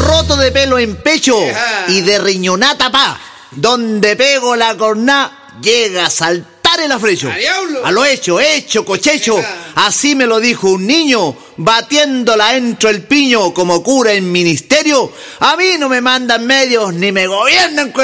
roto de pelo en pecho y de riñonata pa. Donde pego la corná, llega a saltar el afrecho. A lo hecho, cochecho. Así me lo dijo un niño, batiéndola entro el piño como cura en ministerio. A mí no me mandan medios ni me gobiernan.